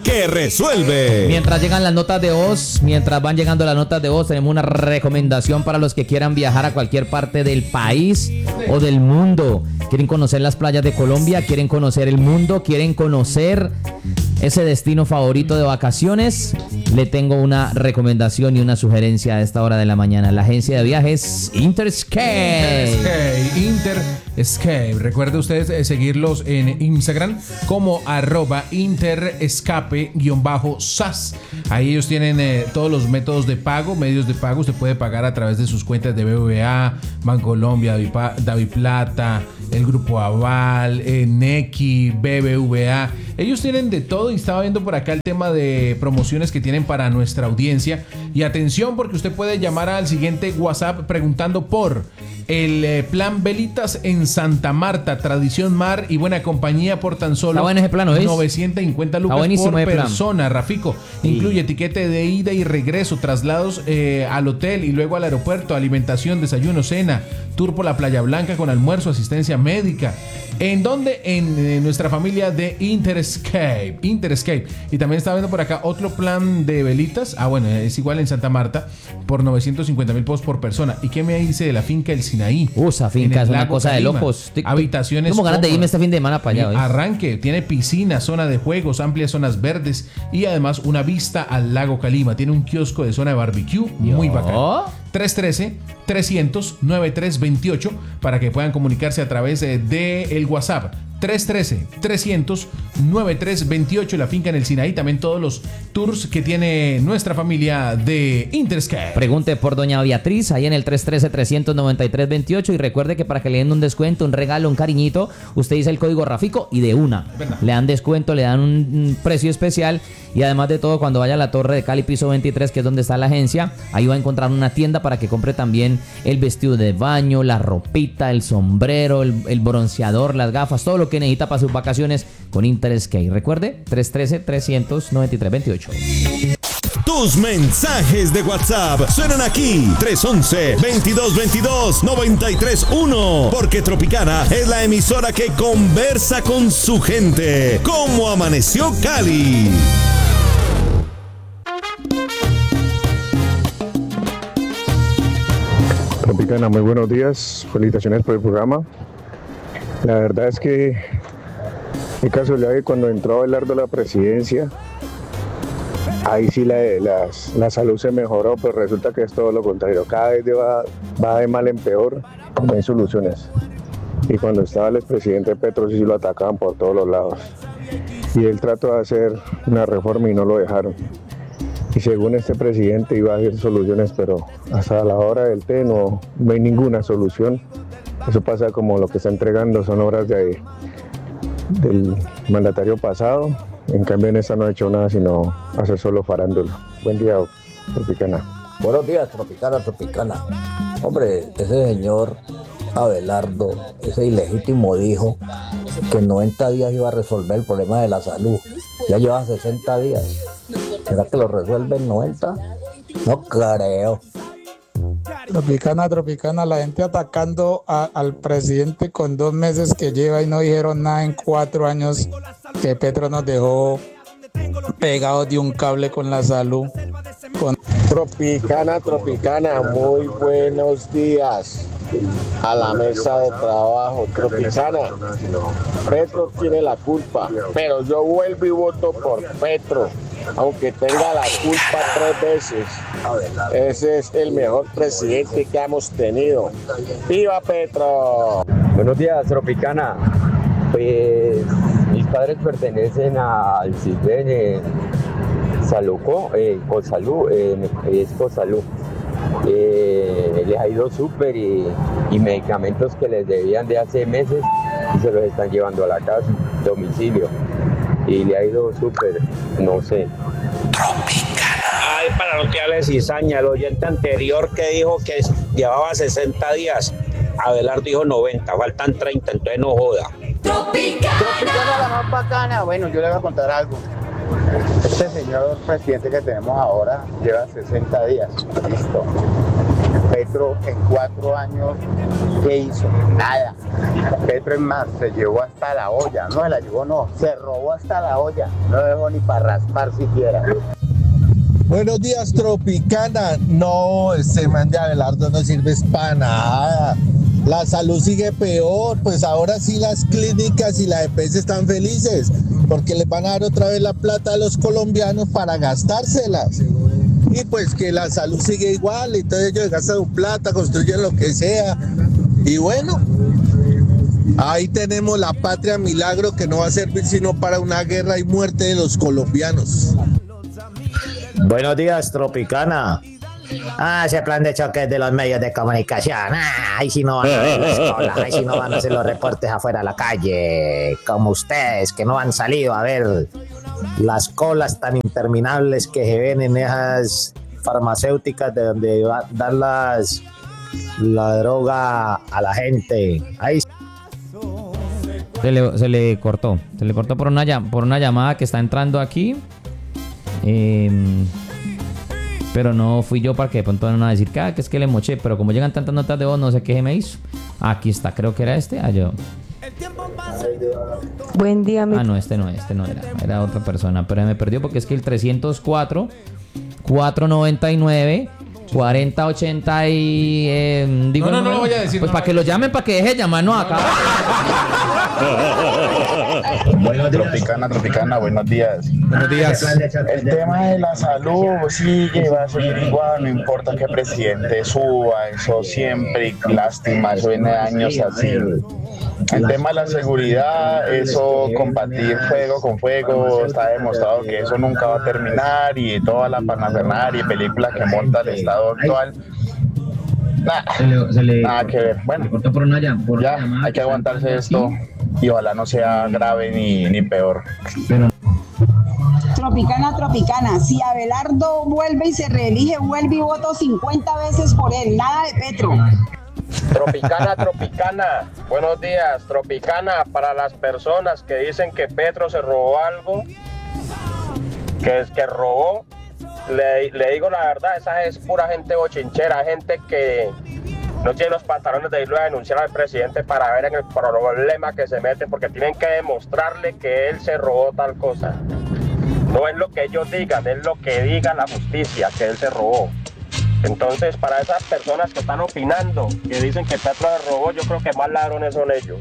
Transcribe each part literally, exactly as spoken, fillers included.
que resuelve. Mientras llegan las notas de voz, mientras van llegando las notas de voz, tenemos una recomendación para los que quieran viajar a cualquier parte del país o del mundo. ¿Quieren conocer las playas de Colombia? ¿Quieren conocer el mundo? ¿Quieren conocer ese destino favorito de vacaciones? Le tengo una recomendación y una sugerencia a esta hora de la mañana. La agencia de viajes Interscape. Interscape. Interscape. Recuerde ustedes seguirlos en Instagram como arroba interescape-sas. Ahí ellos tienen eh, todos los métodos de pago, medios de pago. Usted puede pagar a través de sus cuentas de B B V A, Bancolombia, Daviplata, el Grupo Aval, eh, Nequi, B B V A. Ellos tienen de todo y estaba viendo por acá el tema de promociones que tienen para nuestra audiencia. Y atención, porque usted puede llamar al siguiente WhatsApp preguntando por el eh, plan Velitas en Santa Marta, tradición mar y buena compañía por tan solo bueno ese plano, novecientos cincuenta lucas por persona. Rafico, sí. Incluye etiquete de ida y regreso, traslados eh, al hotel y luego al aeropuerto, alimentación, desayuno, cena, tour por la Playa Blanca con almuerzo, asistencia médica. ¿En dónde? En eh, nuestra familia de Interscape. Interscape. Y también está viendo por acá otro plan de velitas. Ah, bueno, es igual en Santa Marta por novecientos cincuenta mil pesos por persona. ¿Y qué me dice de la finca El Sinaí? Uh, esa finca es una cosa Calima. De locos. Habitaciones. Tengo ganas de irme este fin de semana para allá. ¿Ves? Arranque. Tiene piscina, zona de juegos, amplias zonas verdes y además una vista al lago Calima. Tiene un kiosco de zona de barbecue muy bacán. tres uno tres, trescientos, noventa y tres veintiocho para que puedan comunicarse a través de, de el WhatsApp. tres uno tres, trescientos, noventa y tres veintiocho, la finca en el Sinaí. También todos los tours que tiene nuestra familia de Interscape. Pregunte por doña Beatriz ahí en el tres uno tres, trescientos noventa y tres veintiocho. Y recuerde que para que le den un descuento, un regalo, un cariñito, usted dice el código Rafico y de una le dan descuento, le dan un precio especial. Y además de todo, cuando vaya a la Torre de Cali, piso veintitrés, que es donde está la agencia, ahí va a encontrar una tienda para que compre también el vestido de baño, la ropita, el sombrero, el, el bronceador, las gafas, todo lo que necesita para sus vacaciones con Interscape. Recuerde, tres uno tres, trescientos noventa y tres veintiocho. Tus mensajes de WhatsApp suenan aquí. tres once, veintidós veintidós, noventa y tres uno. Porque Tropicana es la emisora que conversa con su gente. ¿Cómo amaneció Cali? Tropicana, muy buenos días. Felicitaciones por el programa. La verdad es que qué casualidad que cuando entró Abelardo a la presidencia, ahí sí la, la, la salud se mejoró, pero resulta que es todo lo contrario. Cada vez va, va de mal en peor, no hay soluciones. Y cuando estaba el expresidente Petro sí lo atacaban por todos los lados. Y él trató de hacer una reforma y no lo dejaron. Y según este presidente iba a haber soluciones, pero hasta la hora del té no, no hay ninguna solución. Eso pasa como lo que está entregando son obras de, del mandatario pasado. En cambio en esta no ha hecho nada sino hacer solo farándula. Buen día, Tropicana. Buenos días, Tropicana, Tropicana. Hombre, ese señor Abelardo, ese ilegítimo dijo que en noventa días iba a resolver el problema de la salud. Ya lleva sesenta días. ¿Será que lo resuelve en noventa? No creo. Tropicana, Tropicana, la gente atacando a, al presidente con dos meses que lleva y no dijeron nada en cuatro años que Petro nos dejó pegados de un cable con la salud. Con... Tropicana, Tropicana, muy buenos días a la mesa de trabajo. Tropicana, Petro tiene la culpa, pero yo vuelvo y voto por Petro, aunque tenga la culpa tres veces. Ese es el mejor presidente que hemos tenido. ¡Viva Petro! Buenos días, Tropicana. Pues mis padres pertenecen al C I S B N Saluco, eh, Cosalú, eh, es Cosalú. Eh, les ha ido súper y, y medicamentos que les debían de hace meses y se los están llevando a la casa, domicilio. Y le ha ido súper, no sé. Ay, para no tirarle cizaña, el oyente anterior que dijo que llevaba sesenta días, Abelardo dijo noventa, faltan treinta, entonces no joda. Tropicana. Tropicana, la más bacana. Bueno, yo le voy a contar algo. Este señor presidente que tenemos ahora lleva sesenta días. Listo. Petro en cuatro años, ¿qué hizo? Nada. Petro es más, se llevó hasta la olla, no se la llevó, no, se robó hasta la olla, no dejó ni para raspar siquiera. Buenos días, Tropicana. No, ese man de Abelardo no sirve para nada. La salud sigue peor, pues ahora sí las clínicas y la E P S están felices, porque les van a dar otra vez la plata a los colombianos para gastárselas. Y pues que la salud sigue igual, y entonces ellos gastan su plata, construyen lo que sea. Y bueno, ahí tenemos la patria milagro que no va a servir sino para una guerra y muerte de los colombianos. Buenos días, Tropicana. Ah, ese plan de choque de los medios de comunicación. Ah, ahí sí no van a ver las colas, ahí sí no van a hacer los reportes afuera a la calle, como ustedes que no han salido a ver las colas tan interminables que se ven en esas farmacéuticas de donde va a dar las, la droga a la gente. Ahí se le, se le cortó, se le cortó por una, por una llamada que está entrando aquí. Eh, pero no fui yo para que de pronto van a decir que, ah, que es que le moché, pero como llegan tantas notas de voz, no sé qué se me hizo. Aquí está, creo que era este. Ah, yo. Buen día, mi... Ah, no, este no, este no era. Era otra persona, pero me perdió porque es que el trescientos cuatro, cuatrocientos noventa y nueve, cuarenta ochenta y... Eh, digo no, no, no voy a decir. Pues no, para que lo llamen, para que deje de llamarnos acá. Buenos días. Tropicana, Tropicana, buenos días. Buenos días. El tema de la salud sigue, va a seguir igual, no importa qué presidente suba, eso siempre, lástima, eso viene de años así. El tema de la seguridad, eso, combatir fuego con fuego, está demostrado que eso nunca va a terminar, y toda la parafernalia y película que monta el Estado actual, nada, nada que ver. Bueno, ya hay que aguantarse esto y ojalá no sea grave ni, ni peor. Tropicana, Tropicana, si Abelardo vuelve y se reelige, vuelve y voto cincuenta veces por él, nada de Petro. Tropicana, Tropicana, buenos días. Tropicana, para las personas que dicen que Petro se robó algo, que es que robó, le, le digo la verdad, esa es pura gente bochinchera, gente que no tiene los pantalones de irlo a denunciar al presidente para ver en el problema que se meten, porque tienen que demostrarle que él se robó tal cosa. No es lo que ellos digan, es lo que diga la justicia, que él se robó. Entonces, para esas personas que están opinando, que dicen que Petro se robó, yo creo que más ladrones son ellos.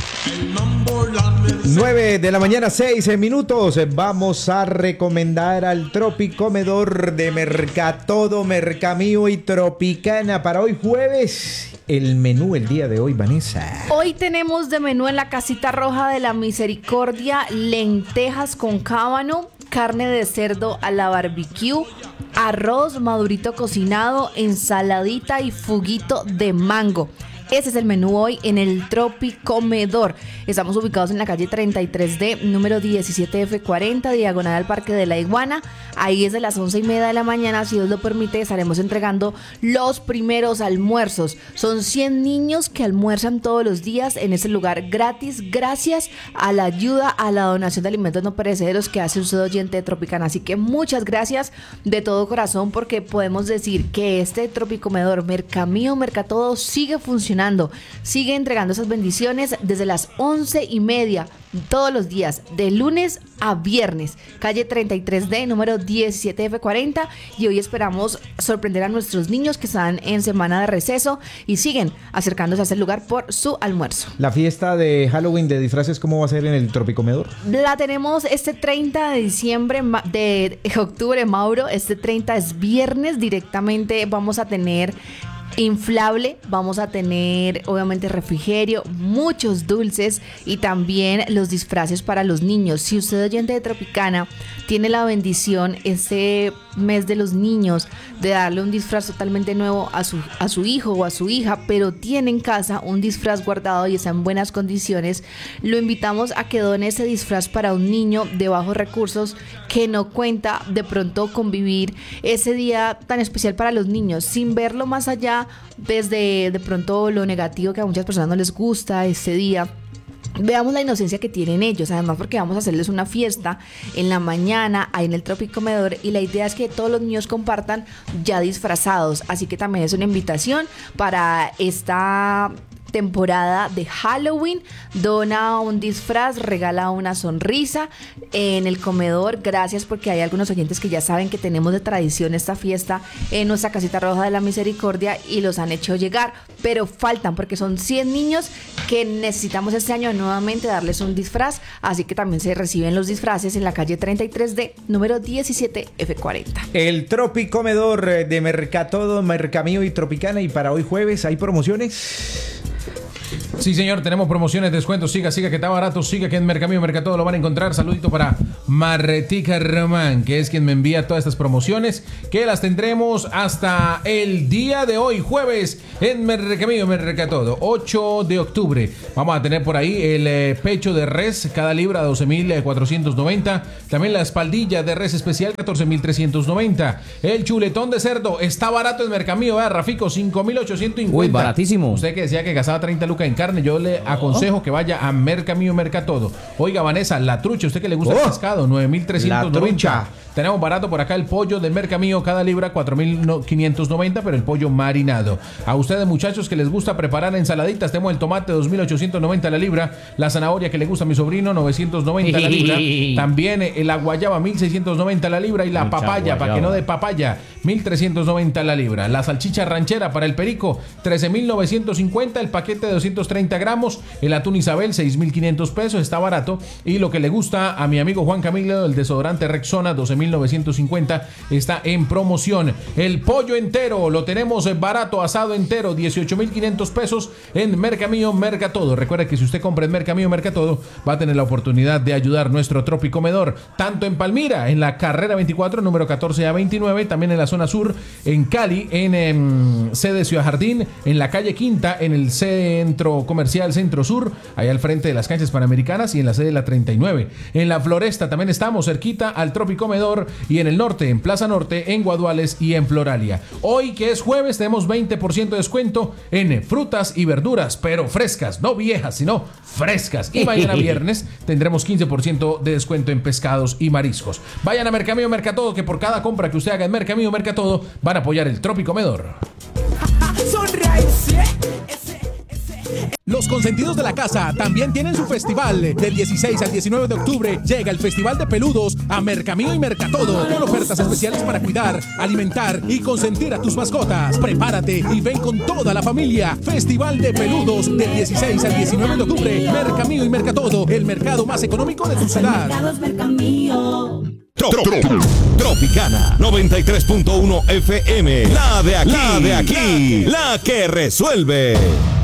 nueve de la mañana, seis minutos. Vamos a recomendar al Tropicomedor de Mercatodo, Mercamío y Tropicana para hoy jueves. El menú el día de hoy, Vanessa. Hoy tenemos de menú en la casita roja de la Misericordia lentejas con cábano, carne de cerdo a la barbecue, arroz madurito cocinado, ensaladita y fuguito de mango. Ese es el menú hoy en el Tropicomedor. Estamos ubicados en la calle treinta y tres D, número diecisiete F cuarenta, diagonal al Parque de la Iguana. Ahí desde las once y media de la mañana, si Dios lo permite, estaremos entregando los primeros almuerzos. Son cien niños que almuerzan todos los días en ese lugar gratis, gracias a la ayuda, a la donación de alimentos no perecederos que hace usted oyente de Tropicana. Así que muchas gracias de todo corazón, porque podemos decir que este Tropicomedor Mercamío, Mercatodo sigue funcionando. Sigue entregando esas bendiciones desde las once y media todos los días, de lunes a viernes. Calle treinta y tres D, número diecisiete F cuarenta. Y hoy esperamos sorprender a nuestros niños que están en semana de receso y siguen acercándose a ese lugar por su almuerzo. La fiesta de Halloween de disfraces, ¿cómo va a ser en el Tropicomedor? La tenemos este treinta de diciembre, de octubre, Mauro. Este treinta es viernes. Directamente vamos a tener inflable, vamos a tener obviamente refrigerio, muchos dulces y también los disfraces para los niños. Si usted, oyente de Tropicana, tiene la bendición este mes de los niños de darle un disfraz totalmente nuevo a su, a su hijo o a su hija, pero tiene en casa un disfraz guardado y está en buenas condiciones, lo invitamos a que done ese disfraz para un niño de bajos recursos que no cuenta de pronto con vivir ese día tan especial para los niños, sin verlo más allá desde de pronto lo negativo que a muchas personas no les gusta este día. Veamos la inocencia que tienen ellos, además porque vamos a hacerles una fiesta en la mañana ahí en el Tropicomedor y la idea es que todos los niños compartan ya disfrazados, así que también es una invitación para esta temporada de Halloween. Dona un disfraz, regala una sonrisa en el comedor. Gracias, porque hay algunos oyentes que ya saben que tenemos de tradición esta fiesta en nuestra casita roja de la Misericordia y los han hecho llegar, pero faltan porque son cien niños que necesitamos este año nuevamente darles un disfraz, así que también se reciben los disfraces en la calle treinta y tres D, número diecisiete F cuarenta. El Tropicomedor de Mercatodo, Mercamío y Tropicana, y para hoy jueves hay promociones. Sí, señor, tenemos promociones, descuentos. Siga, siga, que está barato. Siga, que en Mercamío, Mercatodo lo van a encontrar. Saludito para Marretica Román, que es quien me envía todas estas promociones, que las tendremos hasta el día de hoy, jueves, en Mercamío, Mercatodo, ocho de octubre. Vamos a tener por ahí el eh, pecho de res, cada libra doce mil cuatrocientos noventa. También la espaldilla de res especial, catorce mil trescientos noventa. El chuletón de cerdo está barato en Mercamío, ¿verdad, Rafico? cinco mil ochocientos cincuenta. Uy, baratísimo. Usted que decía que gastaba treinta lucas en carne, yo le aconsejo que vaya a Mercamío, Mercatodo. Oiga, Vanessa, la trucha, usted que le gusta oh, el pescado, nueve mil trescientos noventa. Tenemos barato por acá el pollo del Mercamío, cada libra cuatro mil quinientos noventa, pero el pollo marinado. A ustedes, muchachos, que les gusta preparar ensaladitas, tenemos el tomate dos mil ochocientos noventa la libra, la zanahoria que le gusta a mi sobrino novecientos noventa la libra, también la guayaba mil seiscientos noventa la libra y la Mucha papaya, guayaba. Para que no de papaya, mil trescientos noventa la libra. La salchicha ranchera para el perico, trece mil novecientos cincuenta, el paquete de doscientos treinta gramos, el atún Isabel, seis mil quinientos pesos, está barato. Y lo que le gusta a mi amigo Juan Camilo, el desodorante Rexona, doce mil novecientos cincuenta, está en promoción. El pollo entero lo tenemos barato, asado entero, dieciocho mil quinientos pesos en Mercamío, Mercatodo. Recuerda que si usted compra en Mercamío, Mercatodo, va a tener la oportunidad de ayudar nuestro Tropicomedor, tanto en Palmira, en la carrera veinticuatro, número catorce a veintinueve, también en la zona sur, en Cali, en eh, sede Ciudad Jardín, en la calle Quinta, en el centro comercial Centro Sur, allá al frente de las canchas panamericanas, y en la sede de la treinta y nueve. En la Floresta también estamos cerquita al Tropicomedor, y en el norte, en Plaza Norte, en Guaduales y en Floralia. Hoy, que es jueves, tenemos veinte por ciento de descuento en frutas y verduras, pero frescas, no viejas, sino frescas. Y mañana viernes tendremos quince por ciento de descuento en pescados y mariscos. Vayan a Mercamío, Mercatodo, que por cada compra que usted haga en Mercamío, Mercatodo, van a apoyar el Tropicomedor. Los consentidos de la casa también tienen su festival. Del dieciséis al diecinueve de octubre llega el Festival de Peludos a Mercamío y Mercatodo, con ofertas especiales para cuidar, alimentar y consentir a tus mascotas. Prepárate y ven con toda la familia. Festival de Peludos del dieciséis al diecinueve de octubre. Mercamío y Mercatodo, el mercado más económico de tu ciudad. Tro, tro, tro, Tropicana noventa y tres punto uno F M, la de aquí, la de aquí, la que resuelve.